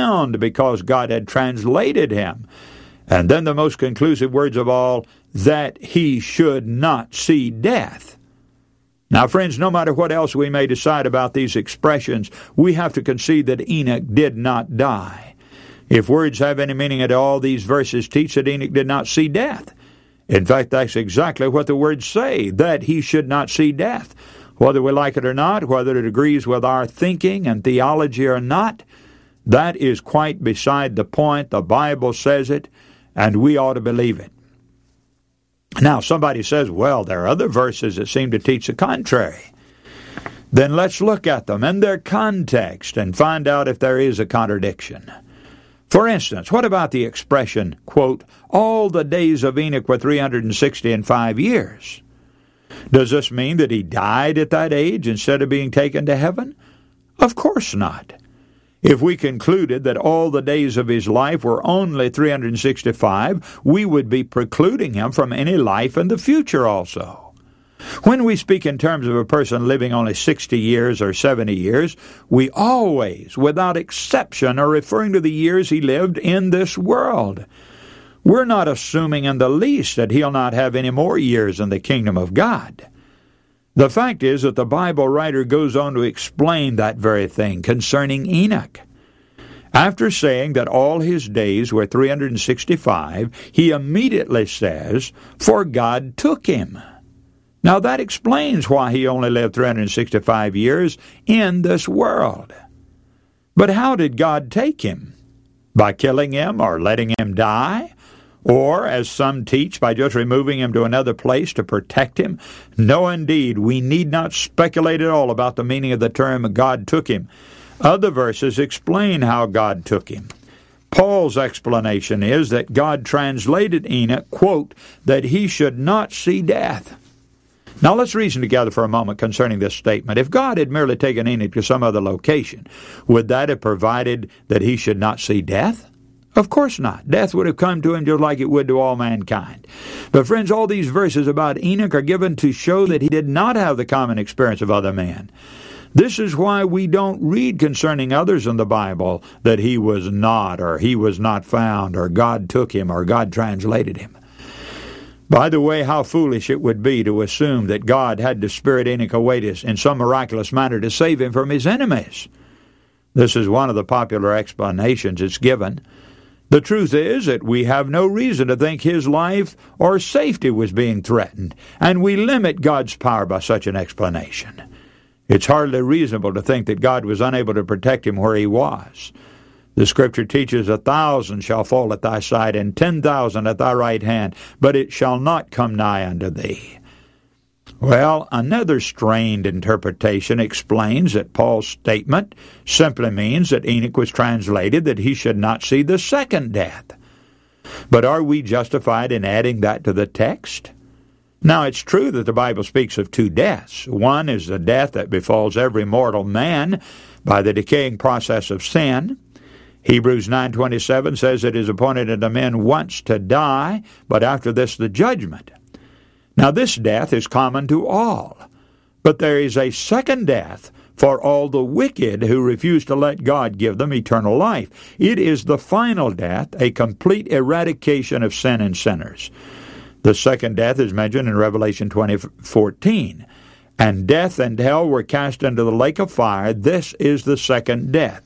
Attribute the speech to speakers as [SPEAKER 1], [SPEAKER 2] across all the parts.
[SPEAKER 1] found because God had translated him. And then the most conclusive words of all, that he should not see death. Now, friends, no matter what else we may decide about these expressions, we have to concede that Enoch did not die. If words have any meaning at all, these verses teach that Enoch did not see death. In fact, that's exactly what the words say, that he should not see death. Whether we like it or not, whether it agrees with our thinking and theology or not, that is quite beside the point. The Bible says it, and we ought to believe it. Now, somebody says, well, there are other verses that seem to teach the contrary. Then let's look at them in their context and find out if there is a contradiction. For instance, what about the expression, quote, all the days of Enoch were 365 years? Does this mean that he died at that age instead of being taken to heaven? Of course not. If we concluded that all the days of his life were only 365, we would be precluding him from any life in the future also. When we speak in terms of a person living only 60 years or 70 years, we always, without exception, are referring to the years he lived in this world. We're not assuming in the least that he'll not have any more years in the kingdom of God. The fact is that the Bible writer goes on to explain that very thing concerning Enoch. After saying that all his days were 365, he immediately says, for God took him. Now that explains why he only lived 365 years in this world. But how did God take him? By killing him or letting him die? Or, as some teach, by just removing him to another place to protect him? No, indeed, we need not speculate at all about the meaning of the term God took him. Other verses explain how God took him. Paul's explanation is that God translated Enoch, quote, that he should not see death. Now let's reason together for a moment concerning this statement. If God had merely taken Enoch to some other location, would that have provided that he should not see death? Of course not. Death would have come to him just like it would to all mankind. But friends, all these verses about Enoch are given to show that he did not have the common experience of other men. This is why we don't read concerning others in the Bible that he was not, or he was not found, or God took him, or God translated him. By the way, how foolish it would be to assume that God had to spirit Enoch away in some miraculous manner to save him from his enemies. This is one of the popular explanations it's given. The truth is that we have no reason to think his life or safety was being threatened, and we limit God's power by such an explanation. It's hardly reasonable to think that God was unable to protect him where he was. The Scripture teaches 1,000 shall fall at thy side, and 10,000 at thy right hand, but it shall not come nigh unto thee. Well, another strained interpretation explains that Paul's statement simply means that Enoch was translated that he should not see the second death. But are we justified in adding that to the text? Now, it's true that the Bible speaks of two deaths. One is the death that befalls every mortal man by the decaying process of sin. Hebrews 9:27 says it is appointed unto men once to die, but after this the judgment. Now this death is common to all, but there is a second death for all the wicked who refuse to let God give them eternal life. It is the final death, a complete eradication of sin and sinners. The second death is mentioned in Revelation 20:14. And death and hell were cast into the lake of fire. This is the second death.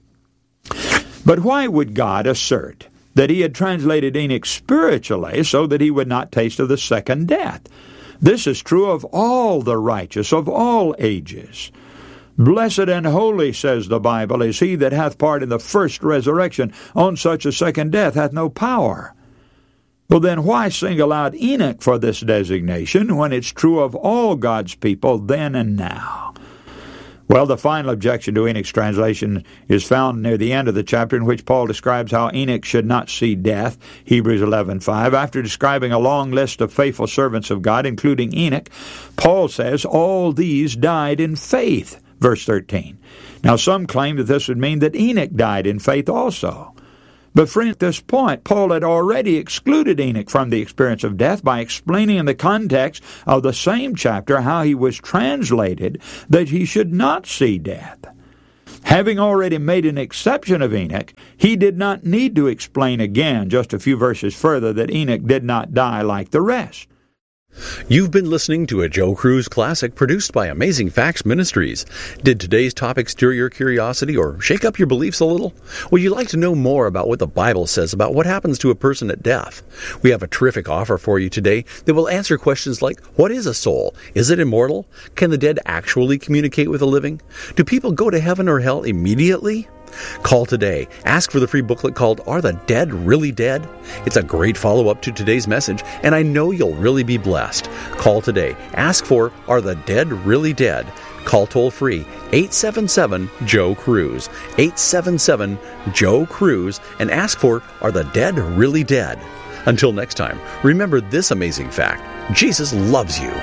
[SPEAKER 1] But why would God assert that he had translated Enoch spiritually so that he would not taste of the second death? This is true of all the righteous of all ages. Blessed and holy, says the Bible, is he that hath part in the first resurrection. On such a second death hath no power. Well, then why single out Enoch for this designation when it's true of all God's people then and now? Well, the final objection to Enoch's translation is found near the end of the chapter in which Paul describes how Enoch should not see death, Hebrews 11:5. After describing a long list of faithful servants of God, including Enoch, Paul says all these died in faith, verse 13. Now, some claim that this would mean that Enoch died in faith also. But friend, at this point, Paul had already excluded Enoch from the experience of death by explaining in the context of the same chapter how he was translated that he should not see death. Having already made an exception of Enoch, he did not need to explain again, just a few verses further, that Enoch did not die like the rest.
[SPEAKER 2] You've been listening to a Joe Cruz Classic produced by Amazing Facts Ministries. Did today's topic stir your curiosity or shake up your beliefs a little? Would you like to know more about what the Bible says about what happens to a person at death? We have a terrific offer for you today that will answer questions like, what is a soul? Is it immortal? Can the dead actually communicate with the living? Do people go to heaven or hell immediately? Call today. Ask for the free booklet called Are the Dead Really Dead? It's a great follow-up to today's message, and I know you'll really be blessed. Call today. Ask for Are the Dead Really Dead? Call toll-free 877-JOE-CRUISE, 877-JOE-CRUISE, and ask for Are the Dead Really Dead? Until next time, remember this amazing fact. Jesus loves you.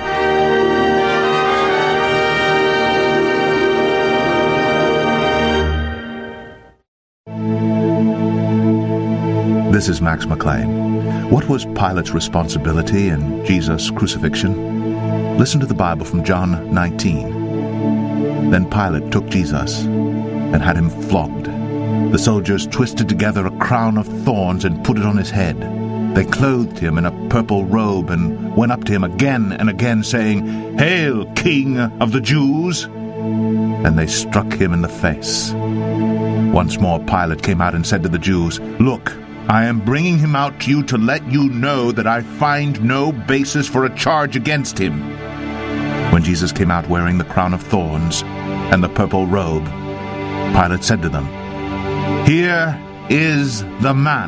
[SPEAKER 3] This is Max McLean. What was Pilate's responsibility in Jesus' crucifixion? Listen to the Bible from John 19. Then Pilate took Jesus and had him flogged. The soldiers twisted together a crown of thorns and put it on his head. They clothed him in a purple robe and went up to him again and again, saying, "Hail, King of the Jews!" And they struck him in the face. Once more Pilate came out and said to the Jews, "Look, I am bringing him out to you to let you know that I find no basis for a charge against him." When Jesus came out wearing the crown of thorns and the purple robe, Pilate said to them, "Here is the man."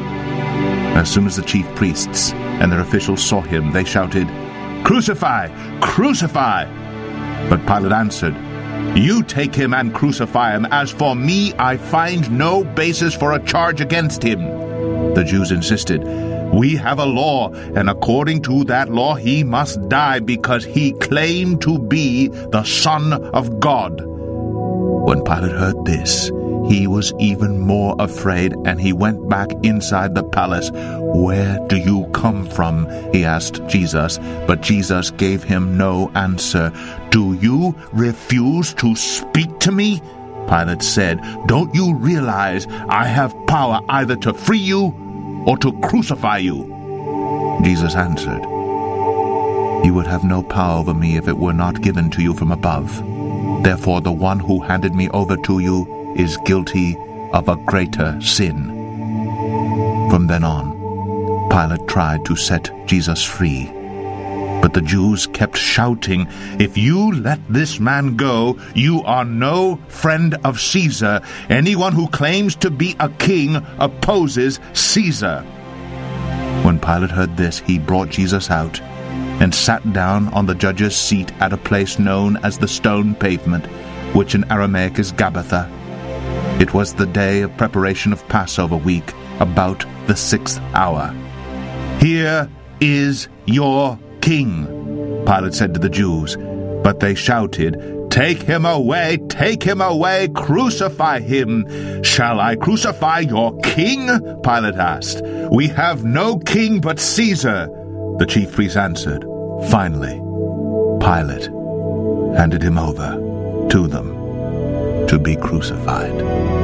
[SPEAKER 3] As soon as the chief priests and their officials saw him, they shouted, "Crucify! Crucify!" But Pilate answered, "You take him and crucify him. As for me, I find no basis for a charge against him." The Jews insisted, "We have a law, and according to that law he must die because he claimed to be the Son of God." When Pilate heard this, he was even more afraid, and he went back inside the palace. "Where do you come from?" he asked Jesus, but Jesus gave him no answer. "Do you refuse to speak to me?" Pilate said. "Don't you realize I have power either to free you or to crucify you?" Jesus answered, "You would have no power over me if it were not given to you from above. Therefore the one who handed me over to you is guilty of a greater sin." From then on, Pilate tried to set Jesus free. But the Jews kept shouting, "If you let this man go, you are no friend of Caesar. Anyone who claims to be a king opposes Caesar." When Pilate heard this, he brought Jesus out and sat down on the judge's seat at a place known as the Stone Pavement, which in Aramaic is Gabbatha. It was the day of preparation of Passover week, about the 6th hour. "Here is your king," Pilate said to the Jews. But they shouted, "Take him away! Take him away! Crucify him!" "Shall I crucify your king?" Pilate asked. "We have no king but Caesar," the chief priests answered. Finally, Pilate handed him over to them to be crucified.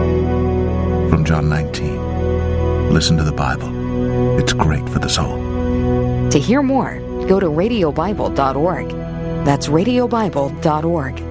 [SPEAKER 3] From John 19. Listen to the Bible. It's great for the soul.
[SPEAKER 4] To hear more, go to radiobible.org. That's radiobible.org.